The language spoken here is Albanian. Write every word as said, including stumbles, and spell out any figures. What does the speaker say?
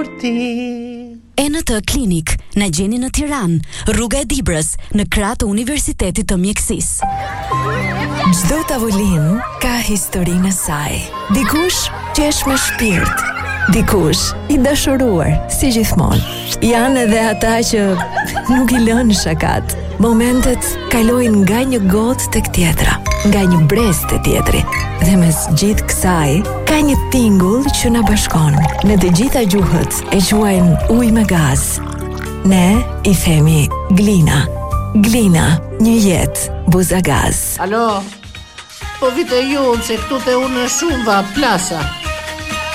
E në të klinik, në gjeni në Tiranë, rruga e Dibrës, në krah të Universitetit të Mjekësisë. Çdo tavolinë ka historinë e saj. Dikush qesh me shpirt, dikush i dashuruar, si gjithmonë. Janë edhe ata që nuk i lënë shakat. Momentet kalojnë nga një gotë tek tjetra, nga një brez te tjetri. Dhe mes gjithë kësaj, ka një tingull që na bashkon. Në të gjitha gjuhët e quajmë ujë me gaz. Ne i themi Glina. Glina, një jetë buza gaz. Alo, po vite ju se këtu te unë shumë va plasa.